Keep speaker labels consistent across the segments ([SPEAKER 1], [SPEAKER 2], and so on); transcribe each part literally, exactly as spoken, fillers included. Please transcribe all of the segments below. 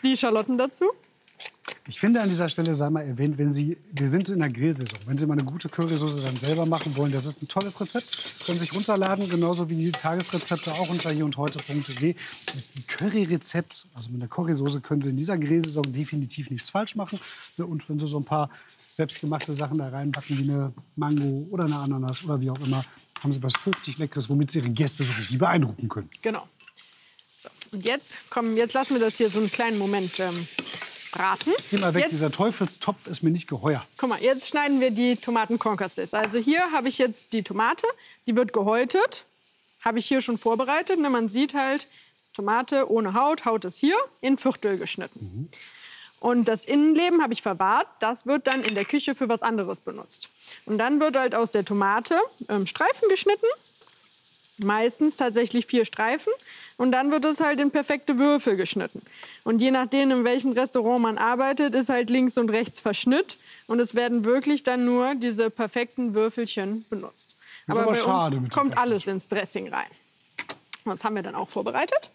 [SPEAKER 1] die Schalotten dazu.
[SPEAKER 2] Ich finde an dieser Stelle sei mal erwähnt, wenn Sie, wir sind in der Grillsaison, wenn Sie mal eine gute Currysoße dann selber machen wollen, das ist ein tolles Rezept, können Sie sich runterladen, genauso wie die Tagesrezepte auch unter hier und heute punkt de. Die Curryrezept, also mit der Currysoße können Sie in dieser Grillsaison definitiv nichts falsch machen. Und wenn Sie so ein paar selbstgemachte Sachen da reinpacken, wie eine Mango oder eine Ananas oder wie auch immer, haben Sie was fruchtig Leckeres, womit Sie Ihre Gäste so richtig beeindrucken können.
[SPEAKER 1] Genau. So, und jetzt, komm, jetzt lassen wir das hier so einen kleinen Moment ähm, braten.
[SPEAKER 2] Geh mal weg,
[SPEAKER 1] jetzt,
[SPEAKER 2] dieser Teufelstopf ist mir nicht geheuer.
[SPEAKER 1] Guck mal, jetzt schneiden wir die Tomaten Concassés. Also hier habe ich jetzt die Tomate, die wird gehäutet. Habe ich hier schon vorbereitet. Ne, man sieht halt, Tomate ohne Haut, Haut ist hier, in Viertel geschnitten. Mhm. Und das Innenleben habe ich verwahrt. Das wird dann in der Küche für was anderes benutzt. Und dann wird halt aus der Tomate ähm, Streifen geschnitten. Meistens tatsächlich vier Streifen. Und dann wird es halt in perfekte Würfel geschnitten. Und je nachdem, in welchem Restaurant man arbeitet, ist halt links und rechts Verschnitt. Und es werden wirklich dann nur diese perfekten Würfelchen benutzt.
[SPEAKER 2] Aber, aber bei schade,
[SPEAKER 1] uns kommt alles ins Dressing rein. Das haben wir dann auch vorbereitet.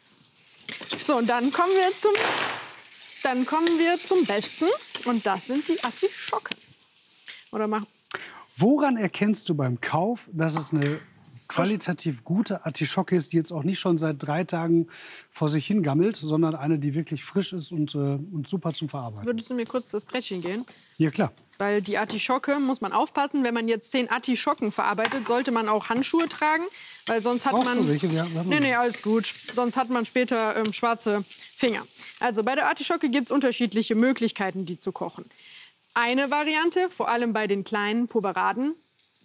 [SPEAKER 1] So, und dann kommen wir zum, dann kommen wir zum Besten. Und das sind die Artischocken. Oder mach.
[SPEAKER 2] Woran erkennst du beim Kauf, dass es eine qualitativ gute Artischocke ist, die jetzt auch nicht schon seit drei Tagen vor sich hingammelt, sondern eine, die wirklich frisch ist und, äh, und super zum Verarbeiten?
[SPEAKER 1] Würdest du mir kurz das Brettchen gehen?
[SPEAKER 2] Ja, klar.
[SPEAKER 1] Weil die Artischocke, muss man aufpassen, wenn man jetzt zehn Artischocken verarbeitet, sollte man auch Handschuhe tragen, weil sonst hat
[SPEAKER 2] Brauchst
[SPEAKER 1] man...
[SPEAKER 2] du welche? Ja, wir haben
[SPEAKER 1] nee, nee, alles gut. Sonst hat man später ähm, schwarze Finger. Also bei der Artischocke gibt es unterschiedliche Möglichkeiten, die zu kochen. Eine Variante, vor allem bei den kleinen Poberaden,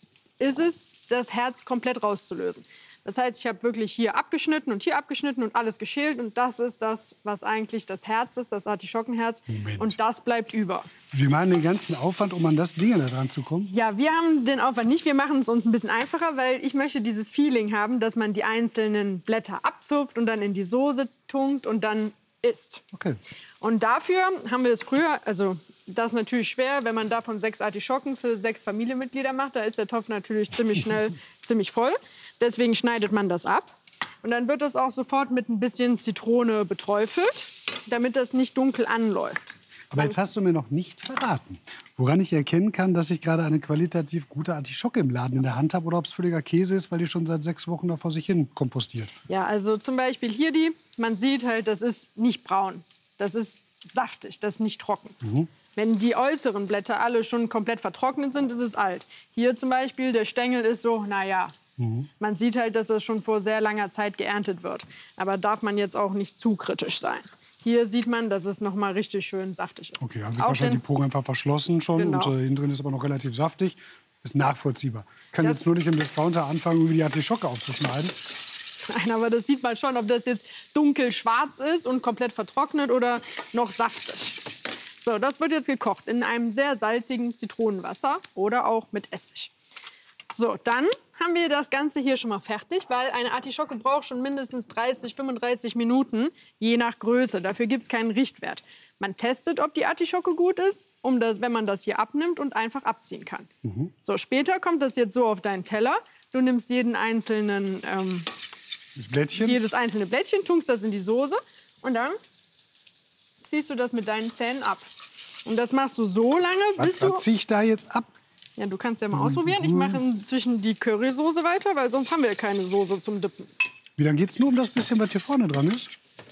[SPEAKER 1] ist es, das Herz komplett rauszulösen. Das heißt, ich habe wirklich hier abgeschnitten und hier abgeschnitten und alles geschält. Und das ist das, was eigentlich das Herz ist, das Artischockenherz.
[SPEAKER 2] Moment.
[SPEAKER 1] Und das bleibt über.
[SPEAKER 2] Wir machen den ganzen Aufwand, um an das Ding da dran zu kommen?
[SPEAKER 1] Ja, wir haben den Aufwand nicht. Wir machen es uns ein bisschen einfacher, weil ich möchte dieses Feeling haben, dass man die einzelnen Blätter abzupft und dann in die Soße tunkt und dann isst.
[SPEAKER 2] Okay.
[SPEAKER 1] Und dafür haben wir es früher, also das ist natürlich schwer, wenn man davon sechs Artischocken für sechs Familienmitglieder macht, da ist der Topf natürlich ziemlich schnell ziemlich voll. Deswegen schneidet man das ab. Und dann wird das auch sofort mit ein bisschen Zitrone beträufelt, damit das nicht dunkel anläuft.
[SPEAKER 2] Aber jetzt hast du mir noch nicht verraten, woran ich erkennen kann, dass ich gerade eine qualitativ gute Artischocke im Laden in der Hand habe oder ob es völliger Käse ist, weil die schon seit sechs Wochen da vor sich hin kompostiert.
[SPEAKER 1] Ja, also zum Beispiel hier die, man sieht halt, das ist nicht braun. Das ist saftig, das ist nicht trocken. Mhm. Wenn die äußeren Blätter alle schon komplett vertrocknet sind, ist es alt. Hier zum Beispiel, der Stängel ist so, naja. Mhm. Man sieht halt, dass das schon vor sehr langer Zeit geerntet wird. Aber darf man jetzt auch nicht zu kritisch sein. Hier sieht man, dass es noch mal richtig schön saftig ist.
[SPEAKER 2] Okay, haben Sie wahrscheinlich die Poren einfach verschlossen schon.
[SPEAKER 1] Genau.
[SPEAKER 2] Und äh, innen drin ist aber noch relativ saftig. Ist nachvollziehbar. Ich kann
[SPEAKER 1] Das
[SPEAKER 2] jetzt nur nicht im Discounter anfangen, irgendwie die Artischocke aufzuschneiden.
[SPEAKER 1] Nein, aber das sieht man schon, ob das jetzt dunkel-schwarz ist und komplett vertrocknet oder noch saftig. So, das wird jetzt gekocht in einem sehr salzigen Zitronenwasser oder auch mit Essig. So, dann haben wir das Ganze hier schon mal fertig, weil eine Artischocke braucht schon mindestens dreißig, fünfunddreißig Minuten, je nach Größe. Dafür gibt es keinen Richtwert. Man testet, ob die Artischocke gut ist, um das, wenn man das hier abnimmt und einfach abziehen kann. Mhm. So, später kommt das jetzt so auf deinen Teller. Du nimmst jeden einzelnen, ähm,
[SPEAKER 2] das Blättchen.
[SPEAKER 1] jedes einzelne Blättchen, tunkst das in die Soße und dann ziehst du das mit deinen Zähnen ab. Und das machst du so lange,
[SPEAKER 2] was,
[SPEAKER 1] bis du...
[SPEAKER 2] Was ziehe ich da jetzt ab?
[SPEAKER 1] Ja, du kannst ja mal ausprobieren. Ich mache inzwischen die Currysoße weiter, weil sonst haben wir keine Soße zum Dippen.
[SPEAKER 2] Wie lange geht es nur um das bisschen, was hier vorne dran ist?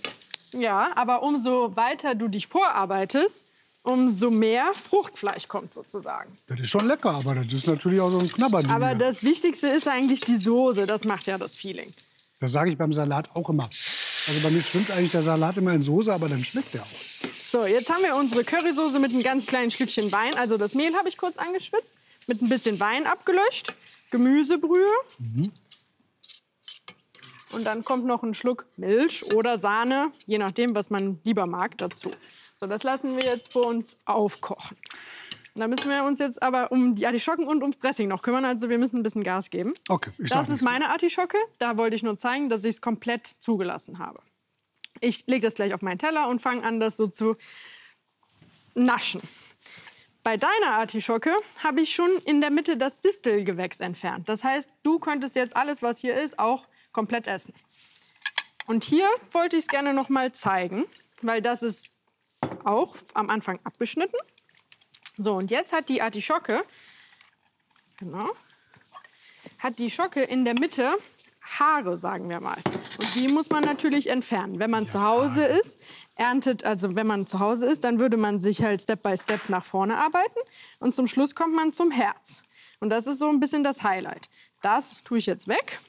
[SPEAKER 1] Ja, aber umso weiter du dich vorarbeitest, umso mehr Fruchtfleisch kommt sozusagen.
[SPEAKER 2] Das ist schon lecker, aber das ist natürlich auch so ein Knabberding.
[SPEAKER 1] Aber
[SPEAKER 2] hier.
[SPEAKER 1] das Wichtigste ist eigentlich die Soße. Das macht ja das Feeling.
[SPEAKER 2] Das sage ich beim Salat auch immer. Also bei mir schwimmt eigentlich der Salat immer in Soße, aber dann schmeckt der auch.
[SPEAKER 1] So, jetzt haben wir unsere Currysoße mit einem ganz kleinen Schlückchen Wein. Also das Mehl habe ich kurz angeschwitzt. Mit ein bisschen Wein abgelöscht, Gemüsebrühe. Mhm. Und dann kommt noch ein Schluck Milch oder Sahne, je nachdem, was man lieber mag, dazu. So, das lassen wir jetzt vor uns aufkochen. Und da müssen wir uns jetzt aber um die Artischocken und ums Dressing noch kümmern. Also wir müssen ein bisschen Gas geben.
[SPEAKER 2] Okay, ich
[SPEAKER 1] das ist meine Artischocke. Da wollte ich nur zeigen, dass ich es komplett zugelassen habe. Ich lege das gleich auf meinen Teller und fange an, das so zu naschen. Bei deiner Artischocke habe ich schon in der Mitte das Distelgewächs entfernt. Das heißt, du könntest jetzt alles, was hier ist, auch komplett essen. Und hier wollte ich es gerne noch mal zeigen. weil das ist auch am Anfang abgeschnitten. So, und jetzt hat die Artischocke, genau, hat die Schocke in der Mitte Haare, sagen wir mal. Und die muss man natürlich entfernen. Wenn man zu Hause ist, erntet, also wenn man zu Hause ist, dann würde man sich halt Step by Step nach vorne arbeiten. Und zum Schluss kommt man zum Herz. Und das ist so ein bisschen das Highlight. Das tue ich jetzt weg.